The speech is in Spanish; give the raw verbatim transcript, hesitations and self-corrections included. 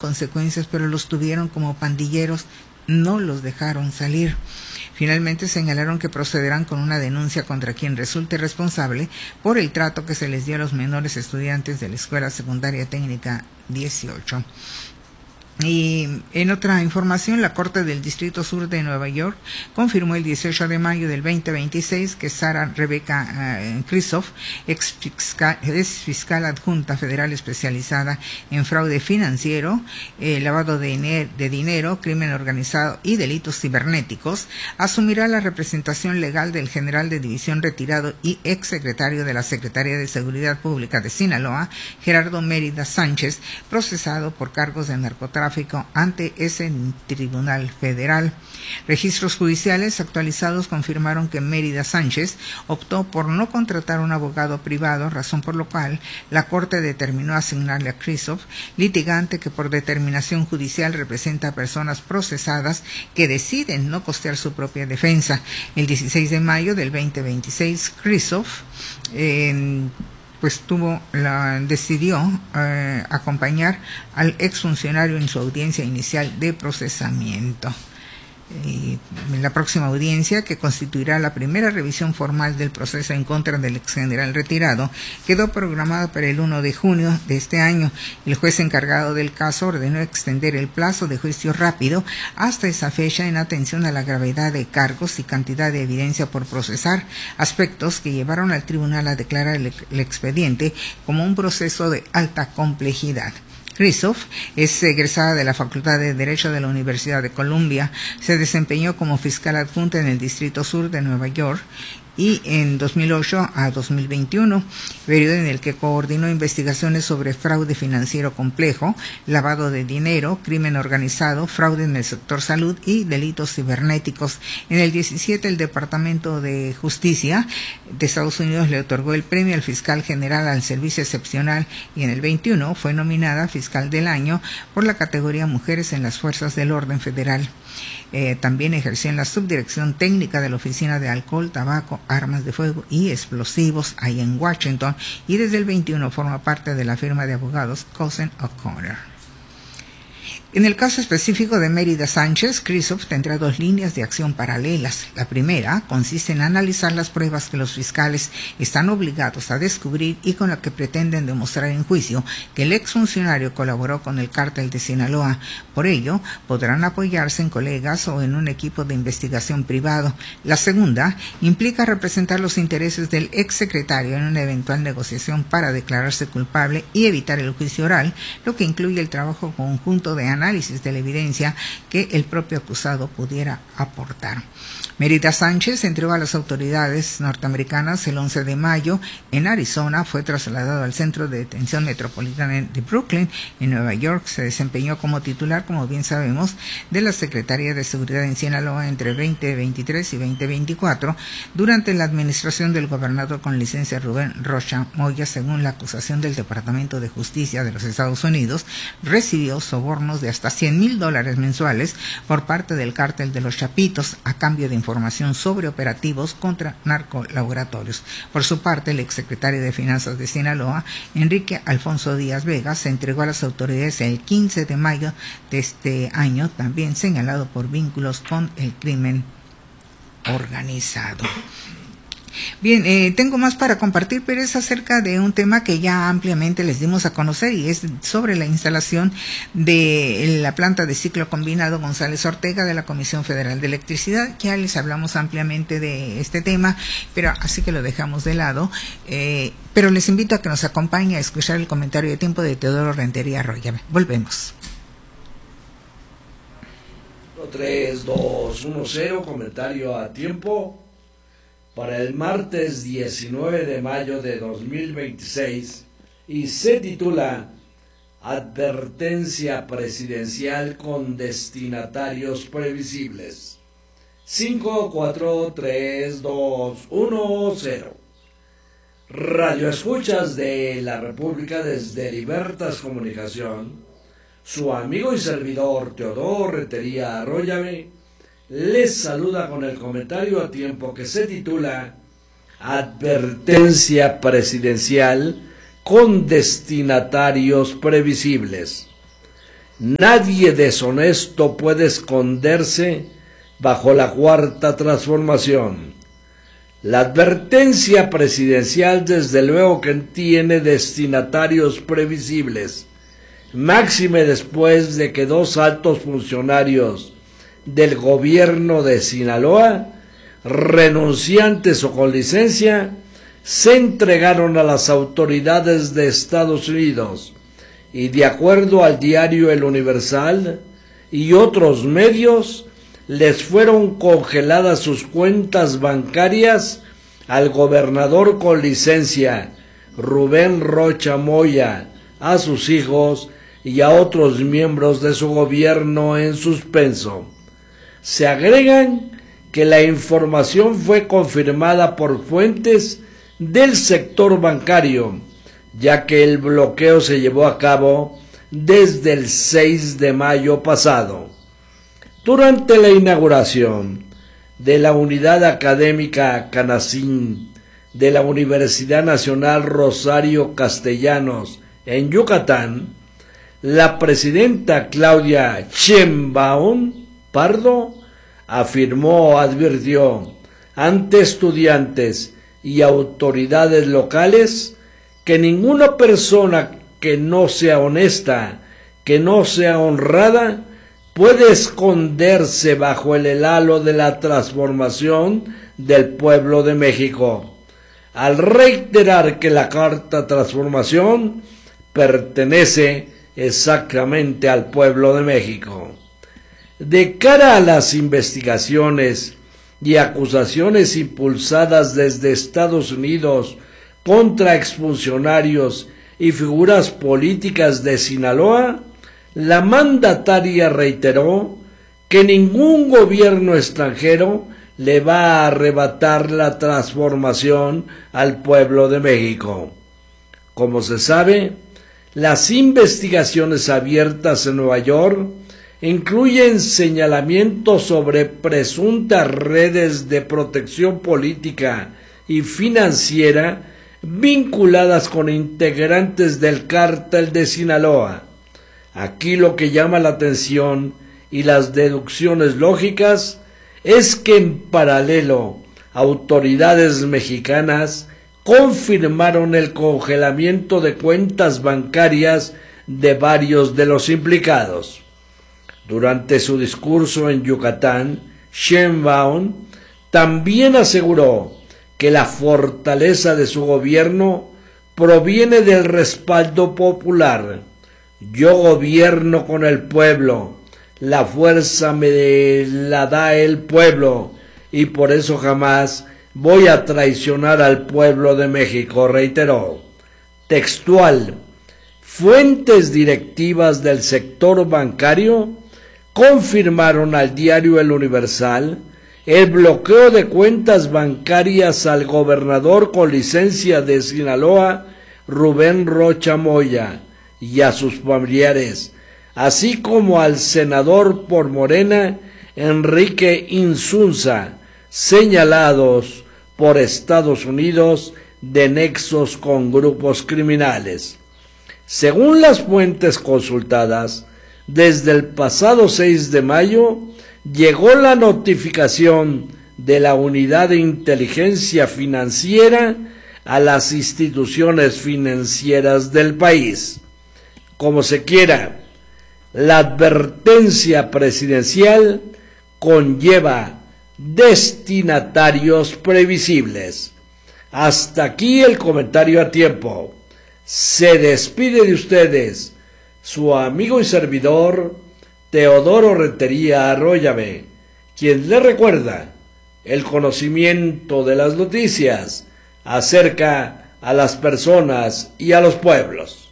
consecuencias, pero los tuvieron como pandilleros, no los dejaron salir. Finalmente señalaron que procederán con una denuncia contra quien resulte responsable por el trato que se les dio a los menores estudiantes de la Escuela Secundaria Técnica dieciocho. Y en otra información, la Corte del Distrito Sur de Nueva York confirmó el dieciocho de mayo del veinte veintiséis que Sara Rebecca uh, Kristof, ex fiscal, ex fiscal adjunta federal especializada en fraude financiero, eh, lavado de, de dinero, crimen organizado y delitos cibernéticos, asumirá la representación legal del general de división retirado y ex secretario de la Secretaría de Seguridad Pública de Sinaloa, Gerardo Mérida Sánchez, procesado por cargos de narcotráfico ante ese tribunal federal. Registros judiciales actualizados confirmaron que Mérida Sánchez optó por no contratar un abogado privado, razón por la cual la Corte determinó asignarle a Kristof, litigante que por determinación judicial representa a personas procesadas que deciden no costear su propia defensa. El dieciséis de mayo del veinte veintiséis, Kristof eh, pues tuvo la, decidió eh, acompañar al exfuncionario en su audiencia inicial de procesamiento. Y en la próxima audiencia, que constituirá la primera revisión formal del proceso en contra del ex general retirado, quedó programada para el primero de junio de este año. El juez encargado del caso ordenó extender el plazo de juicio rápido hasta esa fecha en atención a la gravedad de cargos y cantidad de evidencia por procesar, aspectos que llevaron al tribunal a declarar el, el expediente como un proceso de alta complejidad. Kristof es egresada de la Facultad de Derecho de la Universidad de Columbia, se desempeñó como fiscal adjunta en el Distrito Sur de Nueva York y en dos mil ocho a dos mil veintiuno, periodo en el que coordinó investigaciones sobre fraude financiero complejo, lavado de dinero, crimen organizado, fraude en el sector salud y delitos cibernéticos. En el diecisiete, el Departamento de Justicia de Estados Unidos le otorgó el premio al fiscal general al servicio excepcional y en el veintiuno fue nominada fiscal del año por la categoría Mujeres en las Fuerzas del Orden Federal. Eh, también ejerció en la subdirección técnica de la Oficina de Alcohol, Tabaco, Armas de Fuego y Explosivos ahí en Washington, y desde el veintiuno forma parte de la firma de abogados Cousin O'Connor. En el caso específico de Mérida Sánchez, Kristof tendrá dos líneas de acción paralelas. La primera consiste en analizar las pruebas que los fiscales están obligados a descubrir y con la que pretenden demostrar en juicio que el exfuncionario colaboró con el cártel de Sinaloa. Por ello, podrán apoyarse en colegas o en un equipo de investigación privado. La segunda implica representar los intereses del exsecretario en una eventual negociación para declararse culpable y evitar el juicio oral, lo que incluye el trabajo conjunto de análisis de la evidencia que el propio acusado pudiera aportar. Mérida Sánchez entregó a las autoridades norteamericanas el once de mayo en Arizona, fue trasladado al Centro de Detención Metropolitana de Brooklyn, en Nueva York. Se desempeñó como titular, como bien sabemos, de la Secretaría de Seguridad en Sinaloa entre veinte veintitrés y veinte veinticuatro, durante la administración del gobernador con licencia Rubén Rocha Moya. Según la acusación del Departamento de Justicia de los Estados Unidos, recibió sobornos de hasta cien mil dólares mensuales por parte del cártel de los Chapitos a cambio de información sobre operativos contra narcolaboratorios. Por su parte, el exsecretario de Finanzas de Sinaloa, Enrique Alfonso Díaz Vega, se entregó a las autoridades el quince de mayo de este año, también señalado por vínculos con el crimen organizado. Bien, eh, tengo más para compartir, pero es acerca de un tema que ya ampliamente les dimos a conocer y es sobre la instalación de la planta de ciclo combinado González Ortega de la Comisión Federal de Electricidad. Ya les hablamos ampliamente de este tema, pero así que lo dejamos de lado. Eh, pero les invito a que nos acompañe a escuchar el comentario de tiempo de Teodoro Rentería Arroyo. Volvemos. tres, dos, uno, cero, comentario a tiempo. Para el martes diecinueve de mayo de dos mil veintiséis y se titula Advertencia presidencial con destinatarios previsibles. cinco, cuatro, tres, dos, uno, cero. Radio escuchas de la República desde Libertas Comunicación. Su amigo y servidor Teodoro Rentería Arroyave les saluda con el comentario a tiempo que se titula Advertencia presidencial con destinatarios previsibles. Nadie deshonesto puede esconderse bajo la cuarta transformación. La advertencia presidencial desde luego que tiene destinatarios previsibles, máxime después de que dos altos funcionarios del gobierno de Sinaloa, renunciantes o con licencia, se entregaron a las autoridades de Estados Unidos y de acuerdo al diario El Universal y otros medios, les fueron congeladas sus cuentas bancarias al gobernador con licencia, Rubén Rocha Moya, a sus hijos y a otros miembros de su gobierno en suspenso. Se agregan que la información fue confirmada por fuentes del sector bancario, ya que el bloqueo se llevó a cabo desde el seis de mayo pasado. Durante la inauguración de la Unidad Académica Canacín de la Universidad Nacional Rosario Castellanos en Yucatán, la presidenta Claudia Sheinbaum Pardo afirmó o advirtió ante estudiantes y autoridades locales que ninguna persona que no sea honesta, que no sea honrada, puede esconderse bajo el halo de la transformación del pueblo de México, al reiterar que la Cuarta Transformación pertenece exactamente al pueblo de México. De cara a las investigaciones y acusaciones impulsadas desde Estados Unidos contra exfuncionarios y figuras políticas de Sinaloa, la mandataria reiteró que ningún gobierno extranjero le va a arrebatar la transformación al pueblo de México. Como se sabe, las investigaciones abiertas en Nueva York incluyen señalamientos sobre presuntas redes de protección política y financiera vinculadas con integrantes del cártel de Sinaloa. Aquí lo que llama la atención y las deducciones lógicas es que en paralelo autoridades mexicanas confirmaron el congelamiento de cuentas bancarias de varios de los implicados. Durante su discurso en Yucatán, Sheinbaum también aseguró que la fortaleza de su gobierno proviene del respaldo popular. Yo gobierno con el pueblo, la fuerza me la da el pueblo y por eso jamás voy a traicionar al pueblo de México, reiteró. Textual: fuentes directivas del sector bancario confirmaron al diario El Universal el bloqueo de cuentas bancarias al gobernador con licencia de Sinaloa, Rubén Rocha Moya, y a sus familiares, así como al senador por Morena, Enrique Insunza, señalados por Estados Unidos de nexos con grupos criminales. Según las fuentes consultadas, desde el pasado seis de mayo llegó la notificación de la Unidad de Inteligencia Financiera a las instituciones financieras del país. Como se quiera, la advertencia presidencial conlleva destinatarios previsibles. Hasta aquí el comentario a tiempo. Se despide de ustedes su amigo y servidor Teodoro Rentería Arroyave, quien le recuerda el conocimiento de las noticias acerca a las personas y a los pueblos.